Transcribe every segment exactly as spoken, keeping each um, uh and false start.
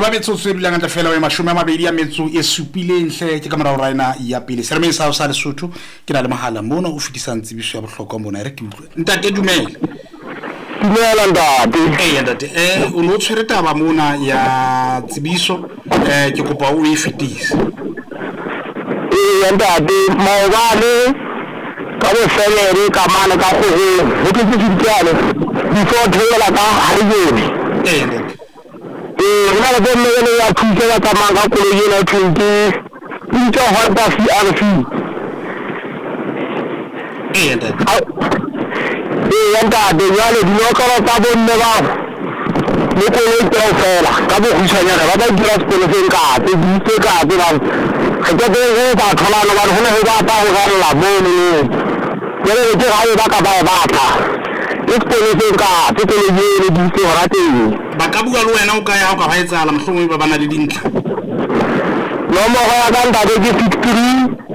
ba metsotso e bilang fela wa mashome a mabedi a metso e supileng hle ke ka mora hora ena ya pele sermeng sa sa Lesotho ke na le mahala mona o fetisang tsibiso ya bohlokwa mona re ke utlwe ntate dumela dumela ntate eh ntate eh o no tshwere taba mona ya tsibiso eh ke kopa o e fetise eh ntate maobane ka bo selere ka mana ka go ho ke ke ditlale before thola ka hariyone eh ntate eh nna le bone le ya thusa ka tsamanga ko le yena thuti ntse ho ta C R C eh ntate eh ntate jale di lokela tsa bonne ba le ko le tsela ka bo khusanyana ba ba dira sekolo se nka tse di se ka tse ba ke ke go ba thola no ba hona ho ba ba ho ga la bone le le ke ga ba ka ba ba ta sekolo se nka tse ke le yele di se hora teng ba ka bua le wena o ka ya o ka ba etsala mohlomong ba bana le dintlha no mo ga ka ntate ke sixty-three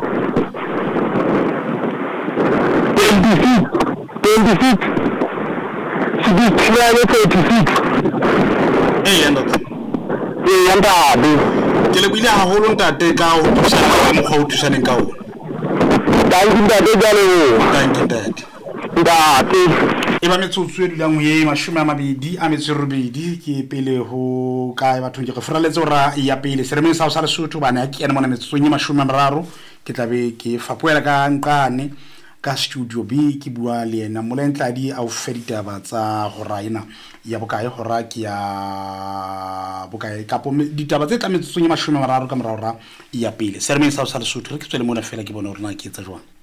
twenty-six twenty-six sixty-nine thirty-six eh ntate eh ntate ke le buile haholo ntate ka ho thusa ka mokgwa o thusaneng ka ona thank you ntate jalo thank you ntate ntate e ba metsotso e dulang ye mashome a mabedi a metso e robedi ke pele ho kae bathong ke go feraletse ora ya pele seremeng sa sa Lesotho bana ke ena mona metsotso e mashome a mararo ke tlabe ke fapoela ka nqane ka studio B ke bua le ena Molentladi a o fe ditaba tsa hora ena ya bokae hora ke ya bokae ka po ditaba tse tla metsotso e mashome a mararo ka mora hora ya pele seremeng sa sa Lesotho re ke tswele mona fela ke bona hore na ke etsa jwang